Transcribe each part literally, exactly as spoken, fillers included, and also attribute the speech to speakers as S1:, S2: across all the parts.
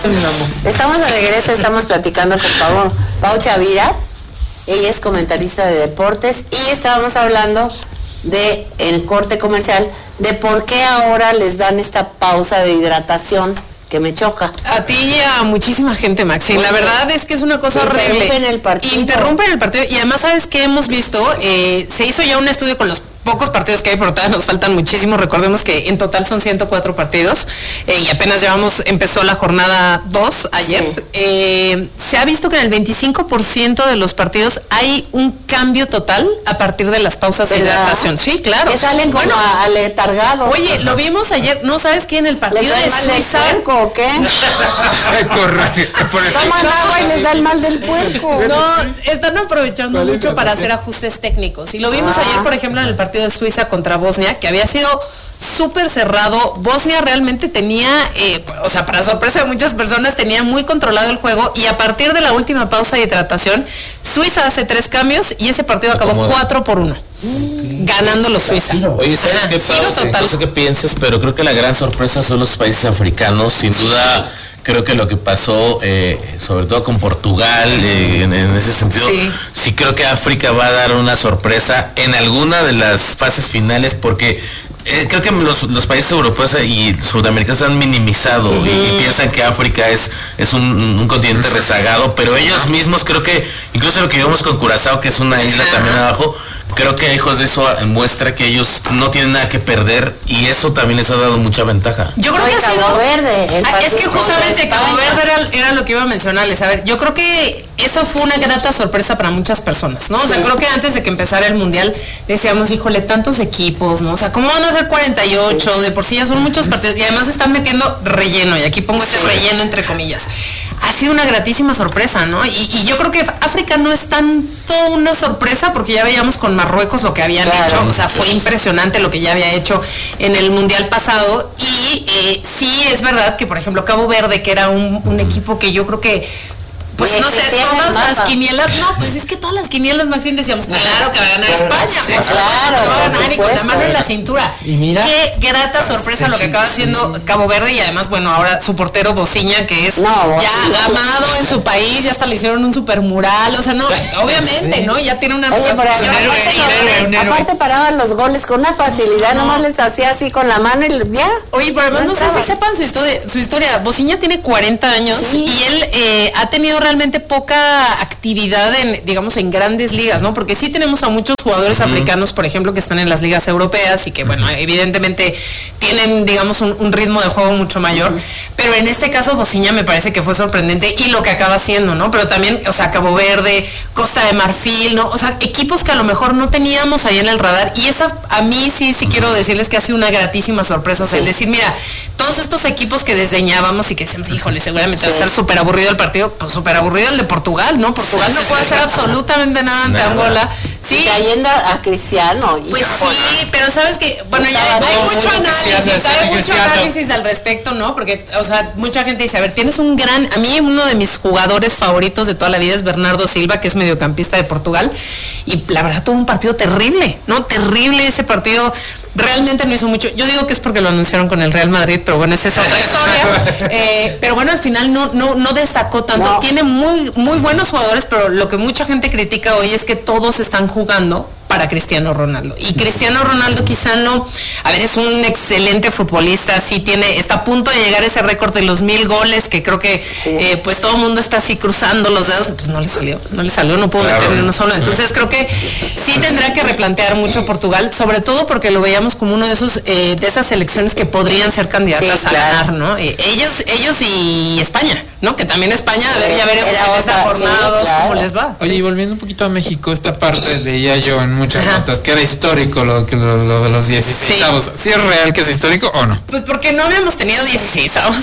S1: Estamos de regreso, estamos platicando con Pau, Pau Chavira. Ella es comentarista de deportes y estábamos hablando de, en corte comercial, de por qué ahora les dan esta pausa de hidratación que me choca.
S2: A ti y a muchísima gente, Maxi. Oye, la verdad es que es una cosa horrible.
S1: Interrumpen el partido.
S2: Interrumpen el partido. Y además, ¿sabes qué hemos visto? Eh, se hizo ya un estudio con los pocos partidos que hay, pero todavía nos faltan muchísimos. Recordemos que en total son ciento cuatro partidos eh, y apenas llevamos, empezó la jornada dos ayer. Sí. Eh, se ha visto que en el veinticinco por ciento de los partidos hay un cambio total a partir de las pausas de hidratación. Sí, claro.
S1: Que salen como bueno, aletargados.
S2: Oye, lo vimos ayer, ¿no sabes qué? En el partido de Suiza.
S1: ¿O qué? Toman agua y les da el mal del puerco.
S2: No, están aprovechando mucho para hacer ajustes técnicos. Y lo vimos ah. ayer, por ejemplo, en el partido de Suiza contra Bosnia, que había sido súper cerrado. Bosnia realmente tenía, eh, o sea, para sorpresa de muchas personas, tenía muy controlado el juego, y a partir de la última pausa de hidratación, Suiza hace tres cambios y ese partido acabó cuatro por uno, ganando los Suiza.
S3: Oye, ¿sabes
S2: Ajá,
S3: qué, Pau? No sé qué piensas, pero creo que la gran sorpresa son los países africanos, sin duda. Creo que lo que pasó, eh, sobre todo con Portugal, eh, en, en ese sentido, sí. sí creo que África va a dar una sorpresa en alguna de las fases finales, porque eh, creo que los, los países europeos y sudamericanos han minimizado uh-huh. y, y piensan que África es, es un, un continente rezagado, pero ellos uh-huh. mismos creo que, incluso lo que vimos con Curazao, que es una isla uh-huh. también abajo, creo que hijos de eso muestra que ellos no tienen nada que perder, y eso también les ha dado mucha ventaja.
S2: Yo creo que ha sido
S1: Cabo Verde.
S2: Ah, es que justamente Cabo Verde era, era lo que iba a mencionarles. A ver, yo creo que eso fue una grata sorpresa para muchas personas, ¿no? O sea, sí. creo que antes de que empezara el Mundial decíamos, híjole, tantos equipos, ¿no? O sea, ¿cómo van a ser cuarenta y ocho? Sí. De por sí ya son muchos partidos, y además están metiendo relleno, y aquí pongo ese sí. relleno entre comillas. Ha sido una gratísima sorpresa, ¿no? Y, y yo creo que África no es tanto una sorpresa, porque ya veíamos con Marruecos lo que habían claro, hecho, o sea, fue impresionante lo que ya había hecho en el Mundial pasado, y eh, sí es verdad que, por ejemplo, Cabo Verde, que era un, un equipo que yo creo que, pues no sé, todas las quinielas, no, pues es que todas las quinielas, Maxine, decíamos, claro que va a ganar España, sí, por claro, que va a ganar, y con la mano en la cintura. Y mira, qué grata sorpresa lo que acaba haciendo Cabo Verde, y además, bueno, ahora su portero Bociña, que es no, ya no. amado en su país, ya hasta le hicieron un super mural, o sea, no, obviamente, sí. ¿no? Ya tiene una
S1: Oye, pero aparte, aparte paraban los goles con una facilidad, no. nomás les hacía así con la mano y ya.
S2: Oye, pero además no, no sé si sepan su historia, su historia. Bociña tiene cuarenta años sí. y él eh, ha tenido realmente poca actividad en, digamos, en grandes ligas, ¿no? Porque sí tenemos a muchos jugadores uh-huh. africanos, por ejemplo, que están en las ligas europeas y que, bueno, evidentemente tienen, digamos, un, un ritmo de juego mucho mayor, uh-huh. pero en este caso Bociña me parece que fue sorprendente, y lo que acaba haciendo, ¿no? Pero también, o sea, Cabo Verde, Costa de Marfil, ¿no? O sea, equipos que a lo mejor no teníamos ahí en el radar, y esa, a mí sí, sí uh-huh. quiero decirles que ha sido una gratísima sorpresa, o sea, sí. el decir, mira, todos estos equipos que desdeñábamos y que decíamos, híjole, seguramente sí. va a estar súper aburrido el partido, pues súper aburrido el de Portugal, ¿no? Portugal no puede hacer absolutamente nada ante nada. Angola. Sí.
S1: Cayendo a Cristiano.
S2: Pues sí, pero sabes que, bueno, ya hay mucho análisis, hay mucho análisis al respecto, ¿no? Porque, o sea, mucha gente dice, a ver, tienes un gran, a mí uno de mis jugadores favoritos de toda la vida es Bernardo Silva, que es mediocampista de Portugal, y la verdad tuvo un partido terrible, ¿no? Terrible ese partido. Realmente no hizo mucho. Yo digo que es porque lo anunciaron con el Real Madrid, pero bueno, esa es otra historia. Eh, pero bueno, al final no, no, no destacó tanto. No. Tiene muy, muy buenos jugadores, pero lo que mucha gente critica hoy es que todos están jugando para Cristiano Ronaldo. Y Cristiano Ronaldo quizá no, a ver, es un excelente futbolista, sí tiene, está a punto de llegar a ese récord de los mil goles, que creo que sí. eh, pues todo el mundo está así cruzando los dedos, pues no le salió, no le salió, no pudo claro. meter uno solo. Entonces creo que sí tendrá que replantear mucho Portugal, sobre todo porque lo veíamos como uno de esos, eh, de esas selecciones que podrían ser candidatas sí, claro. a ganar, ¿no? Eh, ellos, ellos y España, ¿no? Que también España, a ver, ya veremos en esta jornada sí, claro. cómo les va.
S4: Oye, y volviendo un poquito a México, esta parte leía yo en muchas Ajá. notas que era histórico lo, que lo, lo de los dieciseisavos. Sí. ¿Sí es real que es histórico o no?
S2: Pues porque no habíamos tenido dieciseisavos.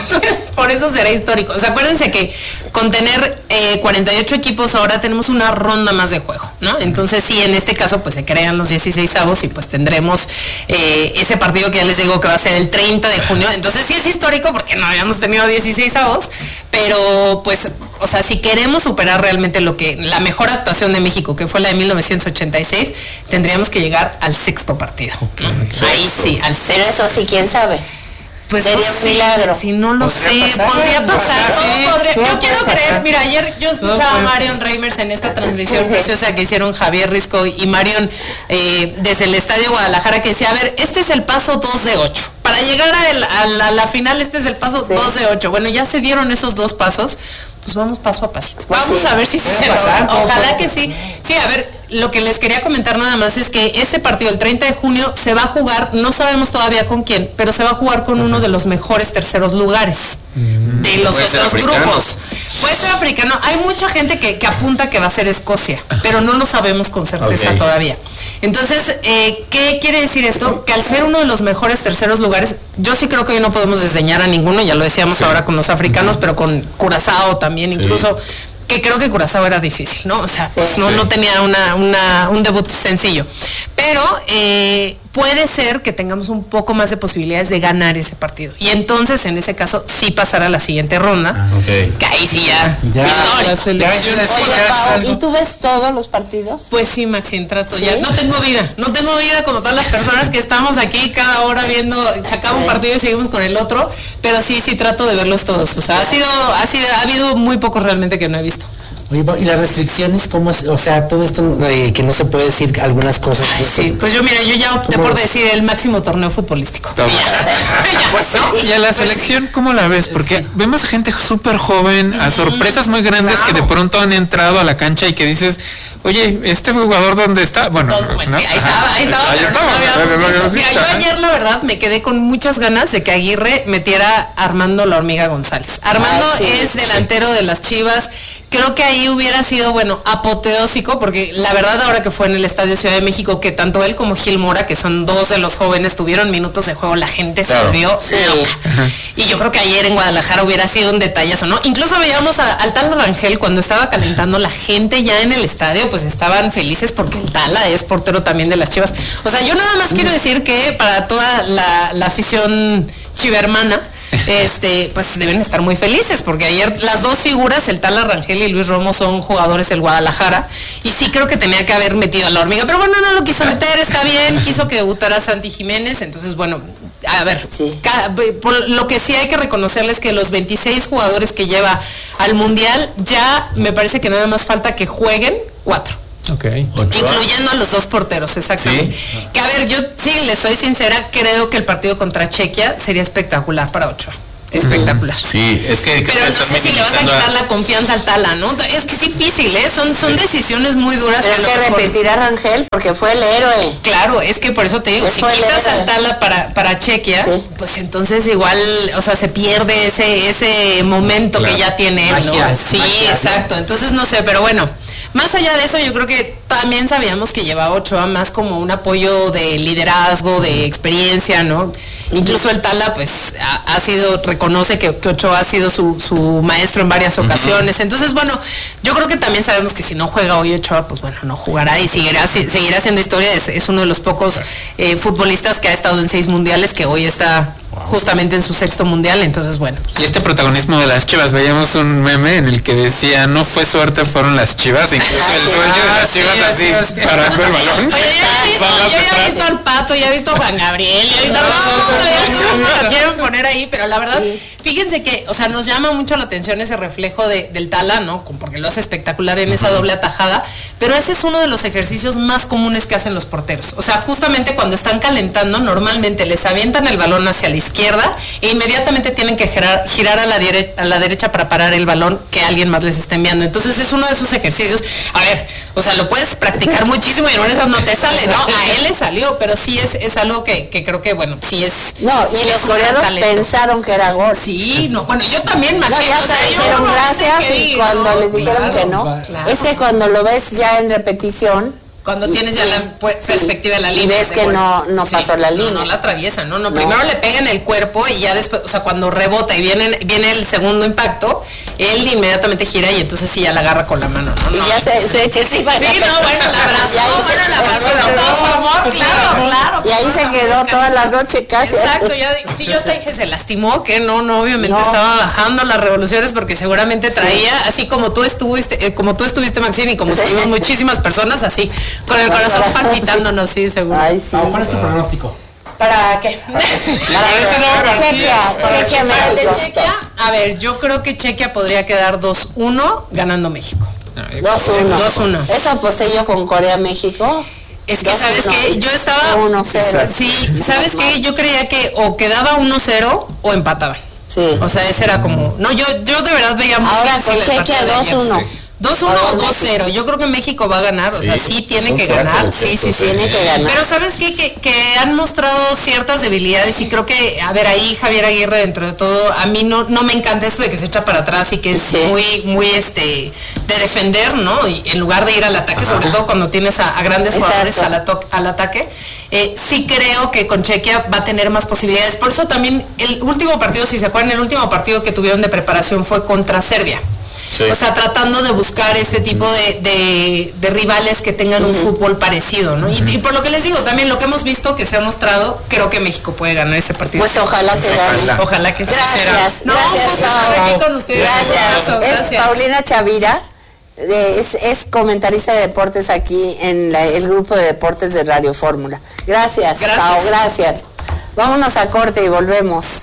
S2: Por eso será histórico. O sea, acuérdense que con tener eh, cuarenta y ocho equipos ahora tenemos una ronda más de juego, ¿no? Entonces sí, en este caso pues se crean los dieciseisavos y pues tendremos eh, ese partido que ya les digo que va a ser el treinta de junio. Entonces sí es histórico porque no habíamos tenido dieciseisavos, pero pues, o sea, si queremos superar realmente lo que, la mejor actuación de México, que fue la de mil novecientos ochenta y seis, tendríamos que llegar al sexto partido, ¿no? Ahí sí, al sexto.
S1: Pero eso sí, ¿quién sabe?
S2: Pues
S1: sería
S2: no
S1: un
S2: sé,
S1: milagro.
S2: si no lo sé, pasar, podría pasar, todo sí, podría, yo quiero pasar. creer, mira, ayer yo escuchaba a Marion Reimers en esta transmisión preciosa que hicieron Javier Risco y Marion eh, desde el Estadio Guadalajara, que decía, a ver, este es el paso dos de ocho, para llegar a, el, a, la, a la final este es el paso sí. dos de ocho, bueno, ya se dieron esos dos pasos, pues vamos paso a pasito. Vamos sí. a ver si se logra. Ojalá que sí. Sí, a ver, lo que les quería comentar nada más es que este partido, el treinta de junio, se va a jugar, no sabemos todavía con quién, pero se va a jugar con uno de los mejores terceros lugares mm. de los otros grupos. Puede ser africano. Hay mucha gente que, que apunta que va a ser Escocia, pero no lo sabemos con certeza okay. todavía. Entonces, eh, ¿qué quiere decir esto? Que al ser uno de los mejores terceros lugares, yo sí creo que hoy no podemos desdeñar a ninguno, ya lo decíamos sí. ahora con los africanos, pero con Curazao también, sí. incluso, que creo que Curazao era difícil, ¿no? O sea, pues sí. no, no tenía una, una, un debut sencillo. Pero eh, puede ser que tengamos un poco más de posibilidades de ganar ese partido. Y entonces, en ese caso, sí pasar a la siguiente ronda. Ah, okay. Que ahí sí ya.
S1: Ya, la selección. Oye, Pau, ¿y tú ves todos los partidos?
S2: Pues sí, Maxine, trato ¿Sí? ya. No tengo vida. No tengo vida como todas las personas que estamos aquí cada hora viendo, se acaba un partido y seguimos con el otro. Pero sí, sí trato de verlos todos. O sea, ha sido, ha sido, ha habido muy pocos realmente que no he visto.
S5: Oye, ¿y las restricciones cómo es? O sea, todo esto eh, que no se puede decir algunas cosas.
S2: Ay, sí, pues yo mira, yo ya opté ¿Cómo? por decir el máximo torneo futbolístico.
S4: Ya, pues, ¿no? Y a la selección, ¿cómo la ves? Porque sí. vemos gente súper joven, a sorpresas muy grandes claro. que de pronto han entrado a la cancha y que dices, oye, ¿este jugador dónde está? Bueno,
S2: no, bueno ¿no? sí, ahí estaba, ahí estaba. Ahí estaba. No no no mira, yo ayer la verdad me quedé con muchas ganas de que Aguirre metiera a Armando La Hormiga González. Armando Ay, sí, es delantero sí. de las Chivas. Creo que ahí hubiera sido, bueno, apoteósico, porque la verdad ahora que fue en el Estadio Ciudad de México, que tanto él como Gil Mora, que son dos de los jóvenes, tuvieron minutos de juego, la gente claro. se volvió sí. loca. Y yo creo que ayer en Guadalajara hubiera sido un detallazo, ¿no? Incluso veíamos a, al Tala Rangel cuando estaba calentando, la gente ya en el estadio, pues estaban felices porque el Tala es portero también de las Chivas. O sea, yo nada más mm. quiero decir que para toda la, la afición chivermana, este, pues deben estar muy felices, porque ayer las dos figuras, el Tala Rangel y Luis Romo, son jugadores del Guadalajara, y sí creo que tenía que haber metido a La Hormiga, pero bueno, no lo quiso meter, está bien, quiso que debutara Santi Jiménez, entonces bueno, a ver, sí. cada, por lo que sí hay que reconocerles que los veintiséis jugadores que lleva al Mundial, ya me parece que nada más falta que jueguen cuatro.
S4: Okay.
S2: Incluyendo a los dos porteros, exactamente. ¿Sí? Que a ver, yo sí les soy sincera, creo que el partido contra Chequia sería espectacular para Ochoa. Espectacular.
S3: Sí, es que, que
S2: pero no sé si le vas a quitar la confianza al Tala, ¿no? Es que es difícil, ¿eh? Son, son sí. decisiones muy duras.
S1: Pero hay que repetir a Rangel porque fue el héroe.
S2: Claro, es que por eso te digo, es si quitas al Tala para, para Chequia, sí. pues entonces igual, o sea, se pierde ese, ese momento claro. que ya tiene él, ¿no? Magia, sí, magia, exacto. Entonces no sé, pero bueno. Más allá de eso, yo creo que también sabíamos que llevaba Ochoa más como un apoyo de liderazgo, de experiencia, ¿no? Incluso el Tala, pues, ha, ha sido, reconoce que, que Ochoa ha sido su, su maestro en varias ocasiones. Uh-huh. Entonces, bueno, yo creo que también sabemos que si no juega hoy Ochoa, pues bueno, no jugará y seguirá, seguirá haciendo historia. Es, es uno de los pocos eh, futbolistas que ha estado en seis mundiales, que hoy está wow. justamente en su sexto mundial, entonces bueno.
S4: Y este protagonismo de las Chivas, veíamos un meme en el que decía, no fue suerte, fueron las Chivas, incluso el dueño de las Chivas sí, así, sí, parando el balón.
S2: Oye, yo ya he visto al Pato, ya he visto a Juan Gabriel, ya he visto a todos, lo quieren poner ahí, pero la verdad, sí. fíjense que, o sea, nos llama mucho la atención ese reflejo de, del Tala, ¿no? Porque lo hace espectacular en uh-huh. esa doble atajada, pero ese es uno de los ejercicios más comunes que hacen los porteros. O sea, justamente cuando están calentando, normalmente les avientan el balón hacia la izquierda e inmediatamente tienen que girar, girar a, la dire- a la derecha para parar el balón que alguien más les está enviando. Entonces es uno de esos ejercicios, a ver, o sea, lo puedes practicar muchísimo y en una de esas no te sale, ¿no? A él le salió, pero sí es, es algo que, que creo que, bueno, sí es...
S1: No, y los coreanos pensaron que era gol.
S2: Sí, no, bueno, yo también,
S1: no, ya o sea, se dijeron no gracias y cuando no, les dijeron claro, que no, claro. es que cuando lo ves ya en repetición,
S2: cuando tienes ya la pues, sí, perspectiva de la línea.
S1: Y ves que no, no sí, pasó la línea.
S2: No, no la atraviesa, ¿no? no. Primero no. le pega en el cuerpo y ya después, o sea, cuando rebota y viene, viene el segundo impacto, él inmediatamente gira y entonces sí ya la agarra con la mano, ¿no?
S1: Y
S2: no,
S1: ya se, se echa encima.
S2: Sí, no, bueno, la abrazó, bueno, la abrazó con todo su amor, claro, claro.
S1: Y ahí se quedó toda la noche casi.
S2: Exacto, ya, sí, yo hasta dije, se lastimó, que no, no, obviamente no. estaba bajando las revoluciones porque seguramente traía, sí. así como tú estuviste, eh, como tú estuviste, Maxine, y como estuvimos muchísimas personas así, con el corazón palpitándonos, sí, seguro.
S5: Ay, sí. ¿Cuál es tu pronóstico?
S2: ¿Para qué?
S1: Para Chequia, Chequia, México.
S2: Chequia, a ver, yo creo que Chequia podría quedar dos uno ganando México.
S1: dos uno.
S2: dos uno.
S1: Eso aposté yo con Corea, México.
S2: Es que, ¿sabes qué? Yo estaba...
S1: uno cero.
S2: Sí, ¿sabes qué? Yo creía que o quedaba uno cero o empataban.
S1: Sí.
S2: O sea, ese era como... No, yo, yo de verdad veía muy
S1: Ahora
S2: difícil
S1: con
S2: el partido
S1: Chequia
S2: de ayer.
S1: dos uno.
S2: dos uno o dos cero. Yo creo que México va a ganar, o
S3: Sí,
S2: sea, sí tiene
S3: son
S2: que
S3: fuertes,
S2: ganar. Sí, sí, sí.
S1: Tiene que ganar.
S2: Pero ¿sabes qué? Que, que han mostrado ciertas debilidades y creo que, a ver, ahí Javier Aguirre, dentro de todo, a mí no, no me encanta esto de que se echa para atrás y que es
S1: Sí.
S2: muy, muy, este, de defender, ¿no? Y en lugar de ir al ataque, sobre todo cuando tienes a, a grandes
S1: Exacto.
S2: jugadores al, ato- al ataque, eh, sí creo que con Chequia va a tener más posibilidades. Por eso también el último partido, si se acuerdan, el último partido que tuvieron de preparación fue contra Serbia.
S3: Sí.
S2: O sea, tratando de buscar este tipo de, de, de rivales que tengan un fútbol parecido, ¿no? Y, y por lo que les digo, también lo que hemos visto que se ha mostrado, creo que México puede ganar ese partido.
S1: Pues ojalá que gane.
S2: Ojalá que sí.
S1: Gracias,
S2: No,
S1: gracias,
S2: un gusto estar
S1: Pau.
S2: aquí con ustedes.
S1: Gracias.
S2: Gustazo,
S1: Es
S2: gracias.
S1: Paulina Chavira, eh, es, es comentarista de deportes aquí en la- el grupo de deportes de Radio Fórmula. Gracias,
S2: Gracias.
S1: Pau, gracias. Vámonos a corte y volvemos.